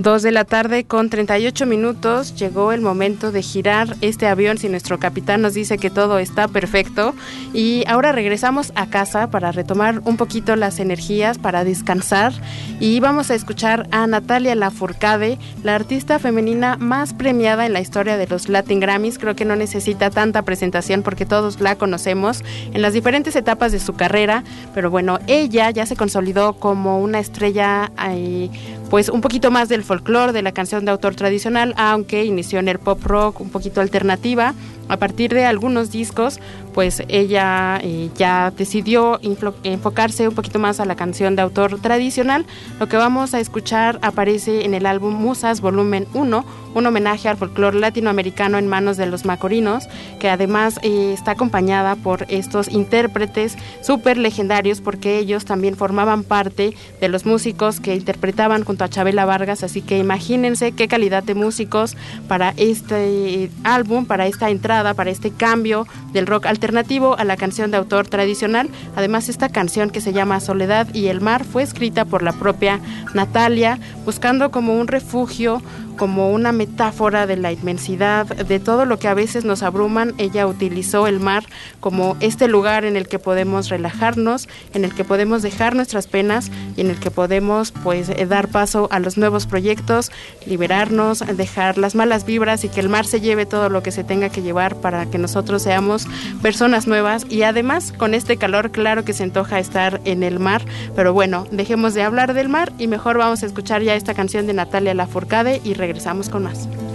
2 de la tarde con 38 minutos, llegó el momento de girar este avión si nuestro capitán nos dice que todo está perfecto, y ahora regresamos a casa para retomar un poquito las energías, para descansar, y vamos a escuchar a Natalia Lafourcade, la artista femenina más premiada en la historia de los Latin Grammys. Creo que no necesita tanta presentación porque todos la conocemos en las diferentes etapas de su carrera, pero bueno, ella ya se consolidó como una estrella pues un poquito más del folclore, de la canción de autor tradicional, aunque inició en el pop rock un poquito alternativa. A partir de algunos discos, pues ella ya decidió enfocarse un poquito más a la canción de autor tradicional. Lo que vamos a escuchar aparece en el álbum Musas Volumen 1, un homenaje al folclore latinoamericano en manos de los macorinos, que además está acompañada por estos intérpretes súper legendarios, porque ellos también formaban parte de los músicos que interpretaban junto a Chabela Vargas, así que imagínense qué calidad de músicos para este álbum, para esta entrada, para este cambio del rock alternativo a la canción de autor tradicional. Además, esta canción, que se llama Soledad y el Mar, fue escrita por la propia Natalia, buscando como un refugio, como una metáfora de la inmensidad, de todo lo que a veces nos abruman. Ella utilizó el mar como este lugar en el que podemos relajarnos, en el que podemos dejar nuestras penas y en el que podemos pues dar paso a los nuevos proyectos, liberarnos, dejar las malas vibras y que el mar se lleve todo lo que se tenga que llevar para que nosotros seamos personas nuevas. Y además, con este calor, claro que se antoja estar en el mar, pero bueno, dejemos de hablar del mar y mejor vamos a escuchar ya esta canción de Natalia Lafourcade y regresamos con más.